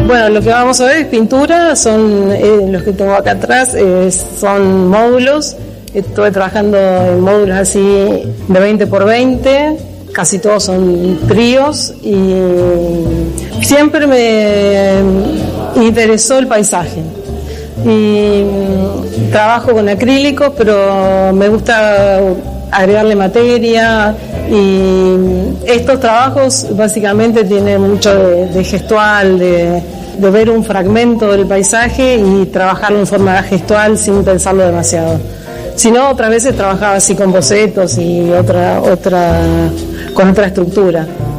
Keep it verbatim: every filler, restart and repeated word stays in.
Bueno, lo que vamos a ver es pintura, son eh, los que tengo acá atrás, eh, son módulos. Estuve trabajando en módulos así de veinte por veinte, casi todos son tríos, y siempre me interesó el paisaje. Y trabajo con acrílicos, pero me gusta agregarle materia, y estos trabajos básicamente tienen mucho de, de gestual, de, de ver un fragmento del paisaje y trabajarlo en forma gestual sin pensarlo demasiado. Si no, otras veces trabajaba así con bocetos y otra, otra, con otra estructura.